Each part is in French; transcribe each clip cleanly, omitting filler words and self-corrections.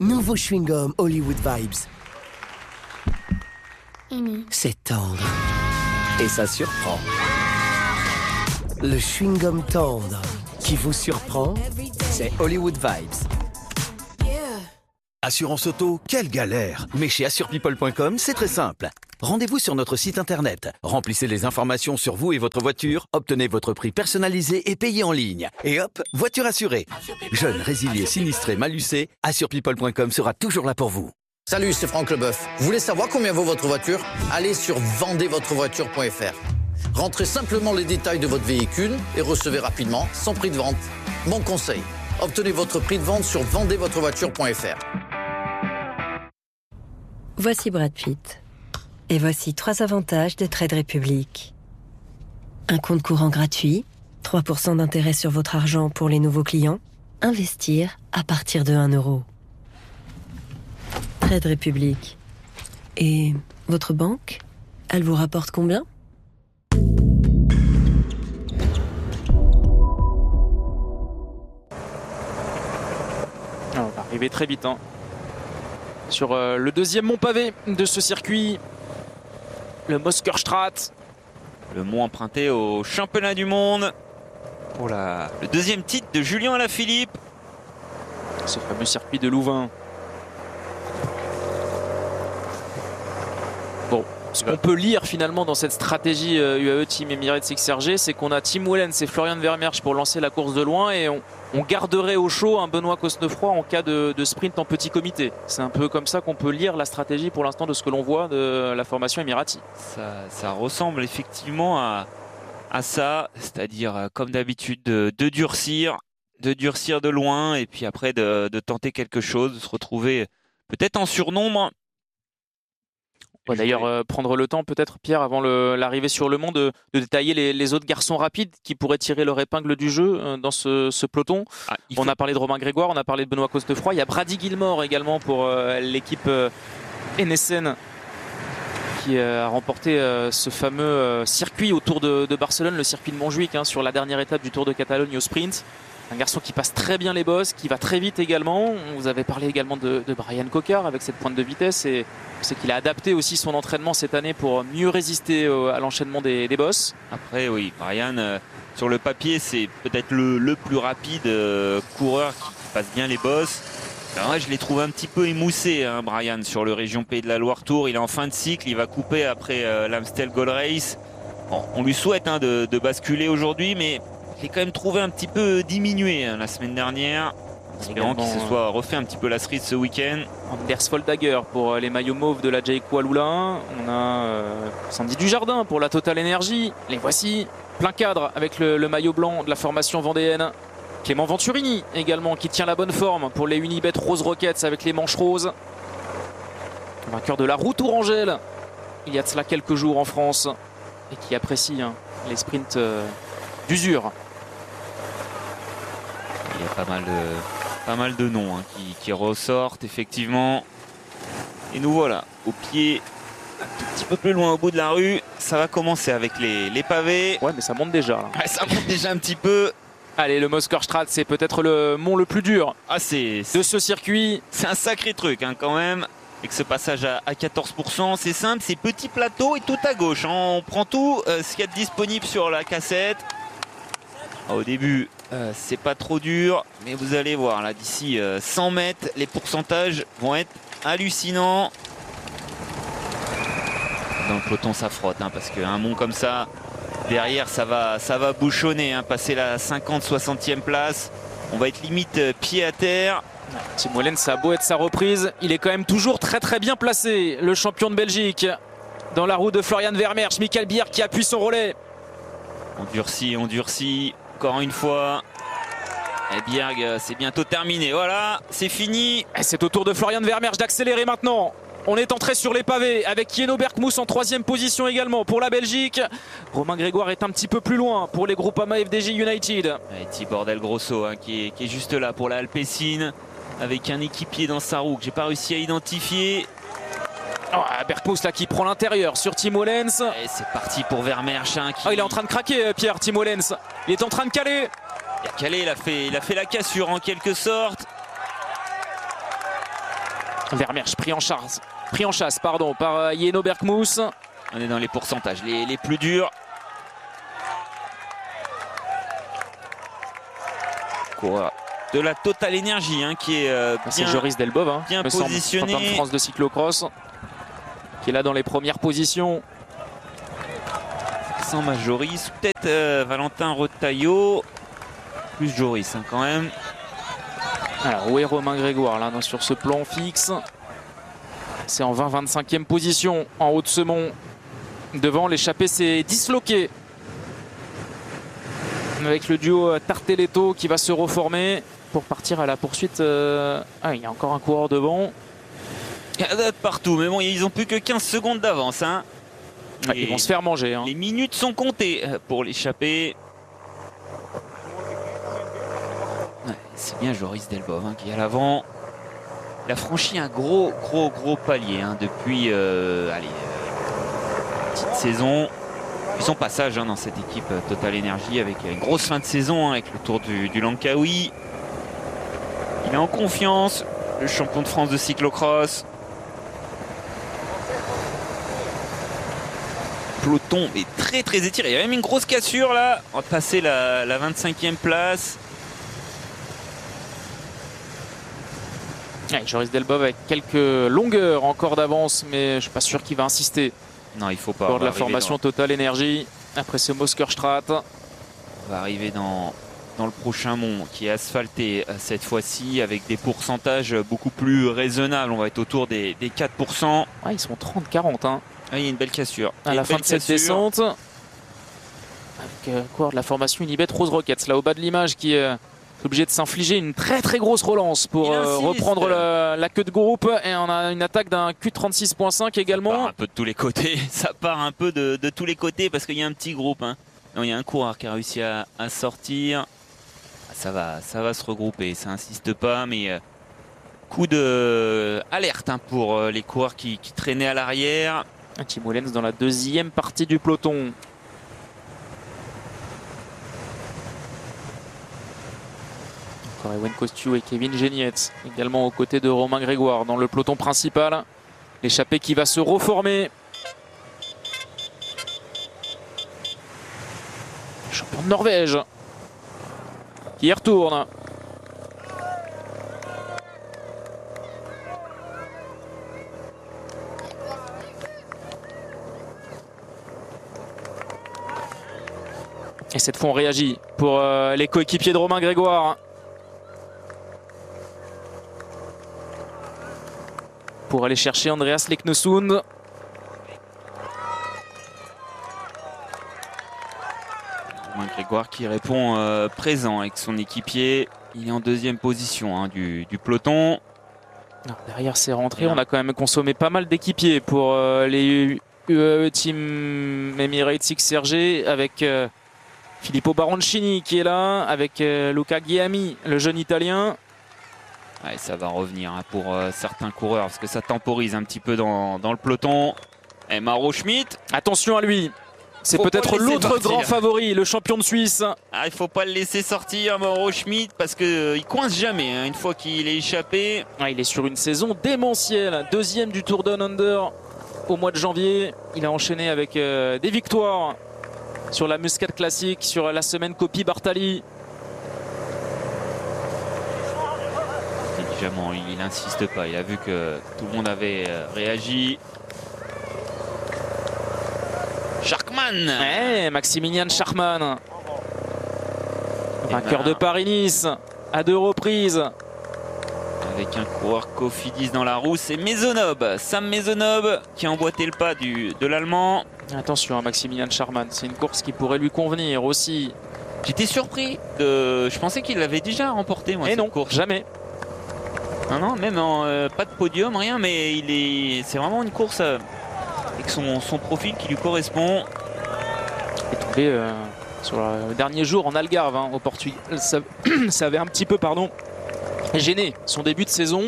Nouveau chewing-gum Hollywood Vibes. C'est tendre. Et ça surprend. Le chewing-gum tendre qui vous surprend, c'est Hollywood Vibes. Assurance auto, quelle galère! Mais chez AssurePeople.com, c'est très simple. Rendez-vous sur notre site internet, remplissez les informations sur vous et votre voiture, obtenez votre prix personnalisé et payez en ligne. Et hop, voiture assurée. Jeunes, résiliés, sinistrés, malucés, AssurePeople.com sera toujours là pour vous. Salut, c'est Franck Leboeuf. Vous voulez savoir combien vaut votre voiture? Allez sur vendezvotrevoiture.fr. Rentrez simplement les détails de votre véhicule et recevez rapidement son prix de vente. Mon conseil, obtenez votre prix de vente sur vendezvotrevoiture.fr. Voici Brad Pitt. Et voici 3 avantages de Trade Republic. Un compte courant gratuit, 3% d'intérêt sur votre argent pour les nouveaux clients, investir à partir de 1 euro. Trade Republic. Et votre banque, elle vous rapporte combien ? On va arriver très vite sur le deuxième mont pavé de ce circuit, le Moskerstraat. Le mont emprunté au championnat du monde pour le deuxième titre de Julien Alaphilippe. Ce fameux circuit de Louvain. Bon, ce qu'on peut lire finalement dans cette stratégie UAE Team Emirates XRG, c'est qu'on a Tim Wellens et Florian Vermeersch pour lancer la course de loin et on garderait au chaud un Benoît Cosnefroy en cas de sprint en petit comité. C'est un peu comme ça qu'on peut lire la stratégie pour l'instant de ce que l'on voit de la formation Emirati. Ça ressemble effectivement à ça, c'est-à-dire comme d'habitude de durcir de loin et puis après de tenter quelque chose, de se retrouver peut-être en surnombre. Ouais, d'ailleurs, prendre le temps peut-être, Pierre, avant l'arrivée sur le mont, de détailler les autres garçons rapides qui pourraient tirer leur épingle du jeu dans ce peloton. On a parlé de Romain Grégoire, on a parlé de Benoît Cosnefroy. Il y a Brady Gilmore également pour l'équipe NSN qui a remporté ce fameux circuit autour de Barcelone, le circuit de Montjuïc, sur la dernière étape du Tour de Catalogne au sprint. Un garçon qui passe très bien les bosses, qui va très vite également. Vous avez parlé également de Brian Cocard avec cette pointe de vitesse et c'est qu'il a adapté aussi son entraînement cette année pour mieux résister à l'enchaînement des bosses. Après oui, Brian sur le papier c'est peut-être le plus rapide coureur qui passe bien les bosses. Alors, moi, je l'ai trouvé un petit peu émoussé, Brian, sur le région Pays de la Loire Tour. Il est en fin de cycle, il va couper après l'Amstel Gold Race. Bon, on lui souhaite de basculer aujourd'hui, mais je l'ai quand même trouvé un petit peu diminué la semaine dernière. Espérant qu'il se soit refait un petit peu la cerise ce week-end. Anders Foldager pour les maillots mauves de la Jayco Alula. On a Sandy Dujardin pour la Total Energy. Les voici, plein cadre avec le maillot blanc de la formation vendéenne. Clément Venturini également qui tient la bonne forme pour les Unibet Rose Rockets avec les manches roses. Vainqueur de la Route Tourangelle il y a de cela quelques jours en France et qui apprécie les sprints d'usure. Il y a pas mal de noms qui ressortent effectivement. Et nous voilà au pied, un tout petit peu plus loin au bout de la rue. Ça va commencer avec les pavés. Ouais, mais ça monte déjà là. Ouais, ça monte déjà un petit peu. Allez, le Moskerstraat, c'est peut-être le mont le plus dur de ce circuit. C'est un sacré truc quand même. Avec ce passage à 14%, c'est simple, c'est petit plateau et tout à gauche. On prend tout ce qu'il y a de disponible sur la cassette. Au début, c'est pas trop dur, mais vous allez voir, là d'ici 100 mètres, les pourcentages vont être hallucinants. Dans le peloton, ça frotte, parce qu'un mont comme ça, derrière, ça va bouchonner. Passer la 50-60e place, on va être limite pied à terre. Tim Wellens, ça a beau être sa reprise, il est quand même toujours très très bien placé, le champion de Belgique. Dans la roue de Florian Vermeersch, Michael Bierk qui appuie son relais. On durcit, encore une fois. Et Bierk, c'est bientôt terminé. Voilà, c'est fini. Et c'est au tour de Florian Vermeersch d'accélérer maintenant. On est entré sur les pavés avec Kieno Berkmoes en 3e position également pour la Belgique. Romain Grégoire est un petit peu plus loin pour les Groupama FDJ United. Et Tibor Del Grosso qui est juste là pour la Alpecin avec un équipier dans sa roue que j'ai pas réussi à identifier. Berkmoes là qui prend l'intérieur sur Tim Wellens. Et c'est parti pour Vermeersch. Il est en train de craquer Pierre, Tim Wellens. Il est en train de caler. Il a calé, il a fait la cassure en quelque sorte. Vermeersch pris en chasse par Yeno Berkmoes. On est dans les pourcentages les plus durs. Coureur de la Total Energy qui est c'est Joris Delbov, bien positionné. Champion de France de cyclocross, qui est là dans les premières positions. Sans Joris, peut-être Valentin Retailleau, plus Joris quand même. Alors où est Romain Grégoire là sur ce plan fixe? C'est en 20-25e position en haut de ce mont. Devant, l'échappée s'est disloquée avec le duo Tarteletto qui va se reformer pour partir à la poursuite. Il y a encore un coureur devant. Il y a d'autres partout, mais bon, ils ont plus que 15 secondes d'avance. Ils vont se faire manger. Les minutes sont comptées pour l'échappée. C'est bien Joris Delbov qui est à l'avant. Il a franchi un gros palier depuis petite saison. Puis son passage dans cette équipe Total Energy avec une grosse fin de saison avec le Tour du Langkawi. Il est en confiance, le champion de France de cyclocross. Peloton est très étiré. Il y a même une grosse cassure là. On va passer la 25e place. Joris Delbov avec quelques longueurs encore d'avance, mais je ne suis pas sûr qu'il va insister. Non, il faut pas. Lors de la formation Total Energy, après ce Moskerstraat. On va arriver dans le prochain mont qui est asphalté cette fois-ci avec des pourcentages beaucoup plus raisonnables. On va être autour des 4%. Ils sont 30-40. Il y a une belle cassure. À la fin de cette descente. Avec coureur de la formation Unibet Rose Rockets, là au bas de l'image, qui est obligé de s'infliger une très grosse relance pour reprendre la queue de groupe. Et on a une attaque d'un Q36.5 également. Ça part un peu de tous les côtés. Ça part un peu de tous les côtés parce qu'il y a un petit groupe. Non, il y a un coureur qui a réussi à sortir. Ça va se regrouper. Ça insiste pas, mais coup de alerte pour les coureurs qui traînaient à l'arrière. Tim Wellens dans la deuxième partie du peloton. Encore Ewen Kostiou et Kevin Genietz également aux côtés de Romain Grégoire dans le peloton principal. L'échappée qui va se reformer. Champion de Norvège qui y retourne. Et cette fois on réagit pour les coéquipiers de Romain Grégoire. Pour aller chercher Andreas Leknesund. Romain Grégoire qui répond présent avec son équipier. Il est en deuxième position du peloton. Alors, derrière ces rentrées, on a quand même consommé pas mal d'équipiers pour les UAE Team Emirates XRG avec Filippo Baroncini qui est là, avec Luca Ghiami, le jeune italien. Ouais, ça va revenir pour certains coureurs parce que ça temporise un petit peu dans le peloton. Et Mauro Schmitt. Attention à lui. C'est peut-être l'autre grand favori, le champion de Suisse. Il ne faut pas le laisser sortir, Mauro Schmitt, parce qu'il coince jamais une fois qu'il est échappé. Il est sur une saison démentielle. Deuxième du Tour Down Under au mois de janvier. Il a enchaîné avec des victoires sur la Muscat Classique, sur la semaine Coppi Bartali. Évidemment, il n'insiste pas. Il a vu que tout le monde avait réagi. Schachmann. Maximilian Schachmann. Vainqueur de Paris-Nice à 2 reprises. Avec un coureur Cofidis dans la roue, c'est Maisonneuve. Sam Maisonneuve qui a emboîté le pas de l'Allemand. Attention à Maximilian Schachmann, c'est une course qui pourrait lui convenir aussi. J'étais surpris. Je pensais qu'il l'avait déjà remporté, moi, cette course. Jamais. Non, même pas de podium, rien, mais c'est vraiment une course avec son profil qui lui correspond. Il est tombé sur le dernier jour en Algarve au Portugal. Ça avait un petit peu gêné son début de saison.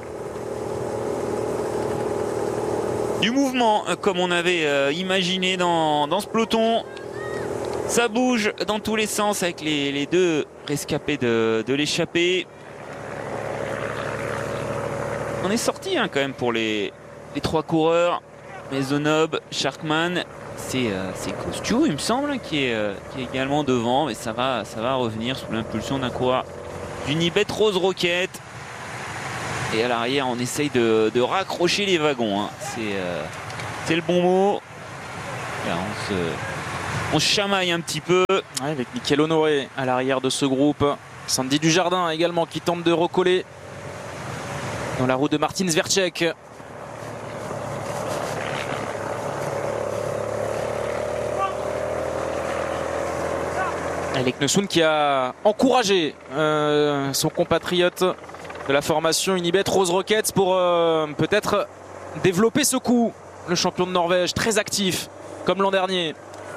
Du mouvement comme on avait imaginé dans ce peloton. Ça bouge dans tous les sens avec les deux rescapés de l'échappée. on est sorti quand même pour les 3 coureurs. Maisonneuve, Sharkman, c'est Costio, il me semble, qui est également devant, mais ça va revenir sous l'impulsion d'un coureur d'Unibet Rose Rocket. Et à l'arrière, on essaye de raccrocher les wagons. Hein. C'est le bon mot. Là, on se chamaille un petit peu. Ouais, avec Mickaël Honoré à l'arrière de ce groupe. Sandy Dujardin également qui tente de recoller dans la roue de Martin Zverchek. Alec Nessoun qui a encouragé son compatriote de la formation Unibet Rose Rockets pour peut-être développer ce coup. Le champion de Norvège, très actif comme l'an dernier.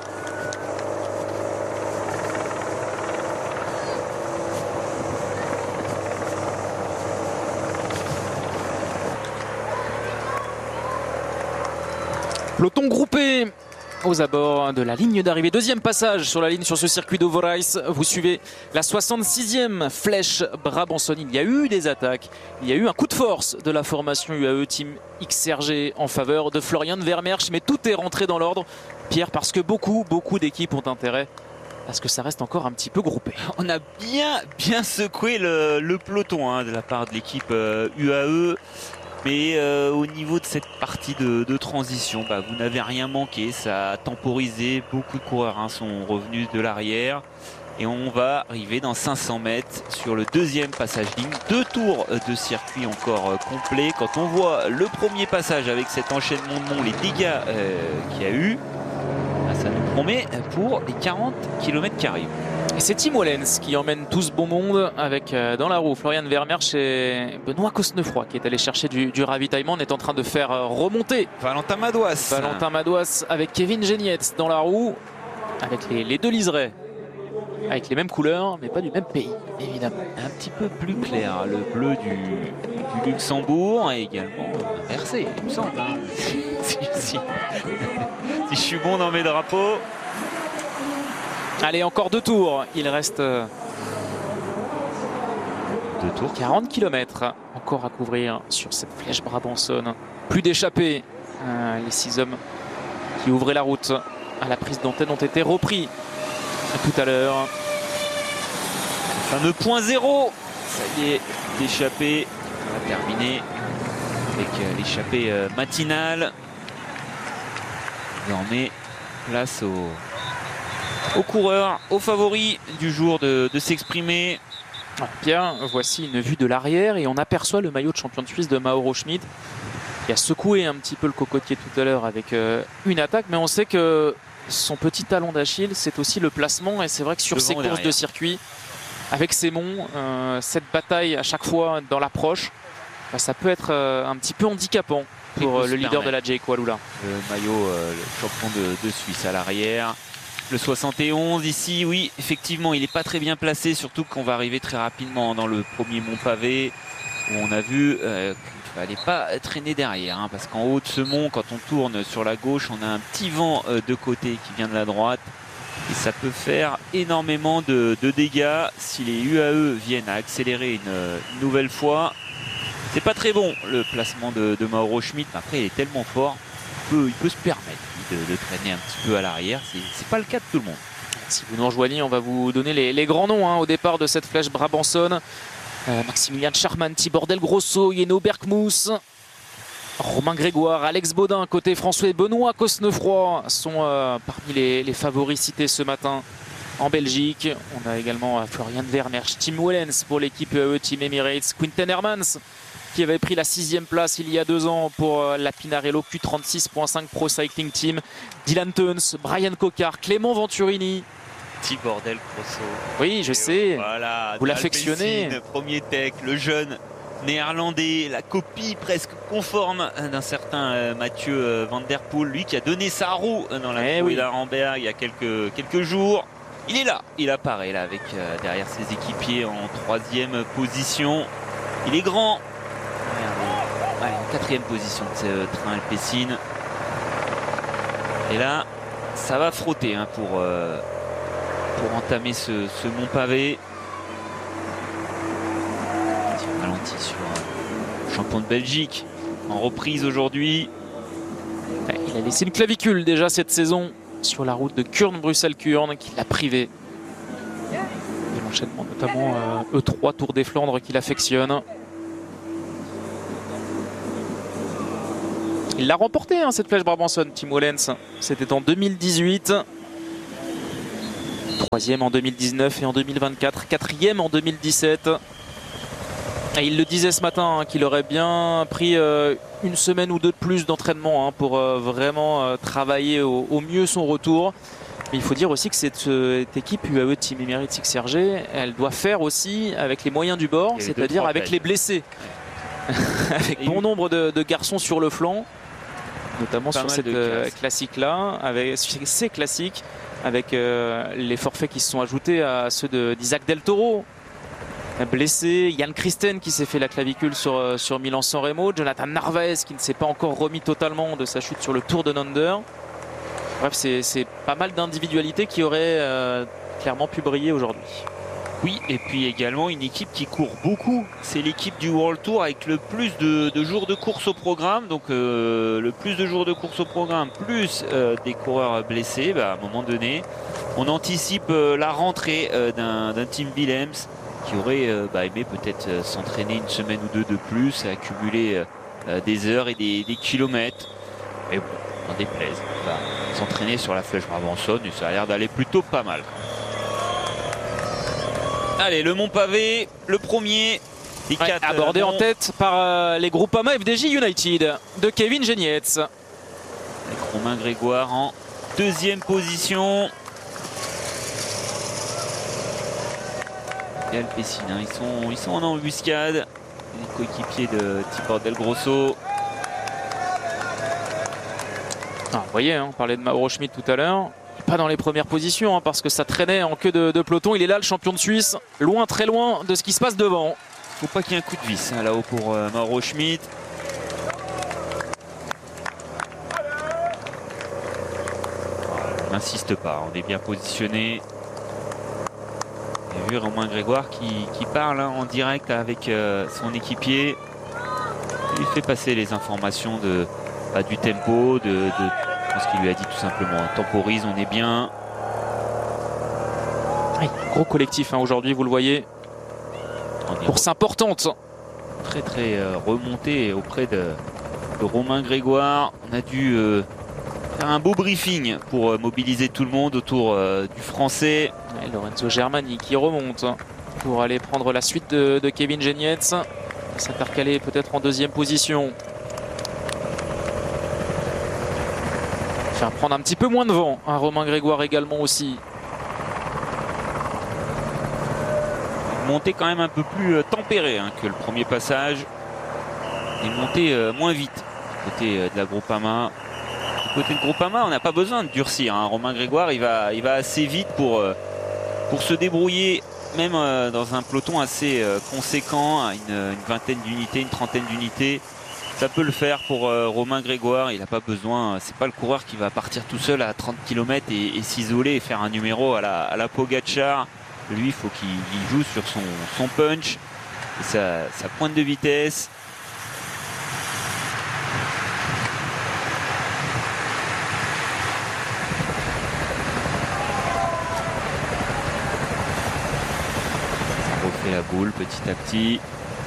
Peloton groupé aux abords de la ligne d'arrivée. Deuxième passage sur la ligne sur ce circuit d'Overijs. Vous suivez la 66e flèche Brabançonne. Il y a eu des attaques. Il y a eu un coup de force de la formation UAE Team XRG en faveur de Florian Vermeersch. Mais tout est rentré dans l'ordre, Pierre, parce que beaucoup d'équipes ont intérêt à ce que ça reste encore un petit peu groupé. On a bien secoué le peloton de la part de l'équipe UAE. Mais au niveau de cette partie de transition, vous n'avez rien manqué, ça a temporisé, beaucoup de coureurs sont revenus de l'arrière et on va arriver dans 500 mètres sur le deuxième passage ligne. 2 tours de circuit encore complets. Quand on voit le premier passage avec cet enchaînement de monts, les dégâts qu'il y a eu, ça nous promet pour les 40 km qui arrivent. Et c'est Tim Wellens qui emmène tout ce bon monde avec dans la roue Florian Vermeersch et Benoît Cosnefroy qui est allé chercher du ravitaillement. On est en train de faire remonter Valentin Madouas. Valentin Madouas avec Kevin Genietz dans la roue, avec les deux liserés, avec les mêmes couleurs mais pas du même pays évidemment. Un petit peu plus clair, le bleu du Luxembourg et également inversé il me semble. Si je suis bon dans mes drapeaux. Allez, encore 2 tours. Il reste 2 tours. 40 km encore à couvrir sur cette flèche Brabançonne. Plus d'échappés. Les 6 hommes qui ouvraient la route à la prise d'antenne ont été repris tout à l'heure. Le fameux point zéro. Ça y est, l'échappée. On va terminer avec l'échappée matinale. Désormais, place aux coureurs, aux favoris du jour de s'exprimer. Pierre, voici une vue de l'arrière et on aperçoit le maillot de champion de Suisse de Mauro Schmid qui a secoué un petit peu le cocotier tout à l'heure avec une attaque, mais on sait que son petit talon d'Achille c'est aussi le placement et c'est vrai que sur ces courses de circuit avec ces monts, cette bataille à chaque fois dans l'approche, ça peut être un petit peu handicapant pour le leader de la Jayco Alula. Le maillot, le champion de Suisse à l'arrière. Le 71 ici, oui, effectivement, il n'est pas très bien placé, surtout qu'on va arriver très rapidement dans le premier mont pavé, où on a vu qu'il ne fallait pas traîner derrière, parce qu'en haut de ce mont, quand on tourne sur la gauche, on a un petit vent de côté qui vient de la droite, et ça peut faire énormément de dégâts si les UAE viennent à accélérer une nouvelle fois. C'est pas très bon le placement de Mauro Schmid, mais après il est tellement fort, il peut se permettre de traîner un petit peu à l'arrière. C'est pas le cas de tout le monde. Si vous nous rejoignez, on va vous donner les grands noms au départ de cette flèche Brabançonne. Maximilian Charman, Tibor Del Grosso, Yeno Berkmoes, Romain Grégoire, Alex Baudin, côté François et Benoît Cosnefroy sont parmi les favoris cités ce matin en Belgique. On a également Florian Vermeersch, Tim Wellens pour l'équipe UAE Team Emirates, Quinten Hermans qui avait pris la 6e place il y a 2 ans pour la Pinarello Q36.5 Pro Cycling Team, Dylan Teuns, Brian Cocard, Clément Venturini, Tibor Del Grosso. Oui, je sais, voilà, vous l'affectionnez. Premier tech, le jeune néerlandais, la copie presque conforme d'un certain Mathieu Van Der Poel, lui qui a donné sa roue dans la course d'Arenberg il y a quelques jours. Il est là, il apparaît là avec derrière ses équipiers en 3e position. Il est grand. Allez, en 4e position de ce train Alpecin. Et là, ça va frotter pour entamer ce mont pavé. Ralenti sur champion de Belgique, en reprise aujourd'hui. Il a laissé une clavicule déjà cette saison sur la route de Kurn-Bruxelles-Kurn qui l'a privé de l'enchaînement, notamment E3 Tour des Flandres qu'il affectionne. Il l'a remporté cette Flèche Brabançonne, Tim Wellens. C'était en 2018. 3e en 2019 et en 2024. 4e en 2017. Et il le disait ce matin qu'il aurait bien pris une semaine ou deux de plus d'entraînement pour vraiment travailler au mieux son retour. Mais il faut dire aussi que cette équipe UAE Team Emirates XRG, elle doit faire aussi avec les moyens du bord, c'est-à-dire avec les blessés. Avec bon nombre de garçons sur le flanc, notamment sur cette classique-là, avec ces classiques, avec les forfaits qui se sont ajoutés à ceux d'Isaac Del Toro. Blessé, Jan Christen qui s'est fait la clavicule sur Milan-San Remo, Jonathan Narvaez qui ne s'est pas encore remis totalement de sa chute sur le Tour de Nonder. Bref, c'est pas mal d'individualités qui auraient clairement pu briller aujourd'hui. Oui, et puis également une équipe qui court beaucoup. C'est l'équipe du World Tour avec le plus de jours de course au programme. Donc le plus de jours de course au programme, plus des coureurs blessés. À un moment donné, on anticipe la rentrée d'un Tim Willems qui aurait aimé peut-être s'entraîner une semaine ou deux de plus, accumuler des heures et des kilomètres. Mais bon, on déplaise. S'entraîner sur la Flèche Brabançonne et ça a l'air d'aller plutôt pas mal. Allez, le Mont Pavé, le premier des 4 abordé en tête par les Groupama FDJ United de Kevin Genietz. Avec Romain Grégoire en deuxième position. Et Alpecin, ils sont en embuscade. Les coéquipiers de Tibor Del Grosso. Vous voyez, on parlait de Mauro Schmid tout à l'heure. Pas dans les premières positions parce que ça traînait en queue de peloton. Il est là, le champion de Suisse, loin, très loin de ce qui se passe devant. Faut pas qu'il y ait un coup de vis là-haut pour Mauro Schmid. On n'insiste pas, on est bien positionné. J'ai vu Romain Grégoire qui parle en direct avec son équipier. Il fait passer les informations du tempo, ce qu'il lui a dit tout simplement. Temporise, on est bien. Oui, gros collectif aujourd'hui, vous le voyez. Course importante. Très très remonté auprès de Romain Grégoire. On a dû faire un beau briefing pour mobiliser tout le monde autour du français. Et Lorenzo Germani qui remonte pour aller prendre la suite de Kevin Genietz. S'intercaler peut-être en deuxième position. Faire prendre un petit peu moins de vent à Romain Grégoire également aussi. Montée quand même un peu plus tempérée que le premier passage. Et montée moins vite du côté de la Groupama. Du côté de Groupama, on n'a pas besoin de durcir. Romain Grégoire, il va assez vite pour se débrouiller, même dans un peloton assez conséquent, à une vingtaine d'unités, une trentaine d'unités. Ça peut le faire pour Romain Grégoire. Il n'a pas besoin, c'est pas le coureur qui va partir tout seul à 30 km et s'isoler et faire un numéro à la Pogacar. Lui, il faut qu'il joue sur son punch et sa pointe de vitesse. Ça refait la boule petit à petit.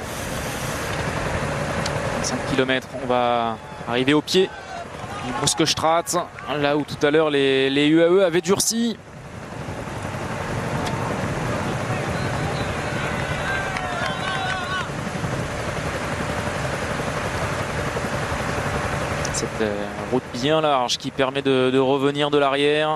5 km, on va arriver au pied du Moskostrat, là où tout à l'heure les UAE avaient durci. Cette route bien large qui permet de revenir de l'arrière.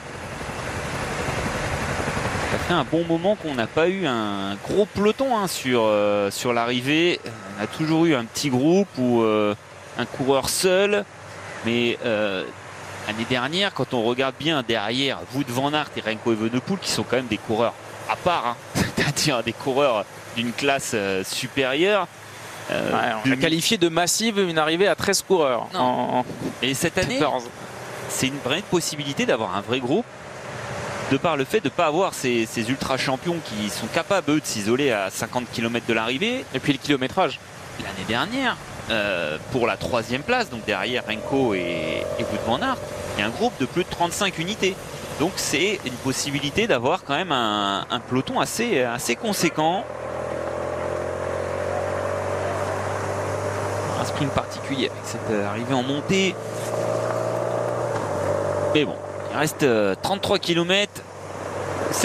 Ça fait un bon moment qu'on n'a pas eu un gros peloton sur l'arrivée. On a toujours eu un petit groupe ou un coureur seul. Mais l'année dernière, quand on regarde bien derrière Wout van Aert et Remco Evenepoel, qui sont quand même des coureurs à part, c'est-à-dire des coureurs d'une classe supérieure. On a qualifié de massive une arrivée à 13 coureurs. Et cette année, c'est une vraie possibilité d'avoir un vrai groupe, de par le fait de ne pas avoir ces ultra champions qui sont capables eux de s'isoler à 50 km de l'arrivée. Et puis le kilométrage. l'année dernière pour la 3e place, donc derrière Renko et Wout van Aert, il y a un groupe de plus de 35 unités. Donc c'est une possibilité d'avoir quand même un peloton assez conséquent. Un sprint particulier avec cette arrivée en montée. Mais bon, il reste 33 km.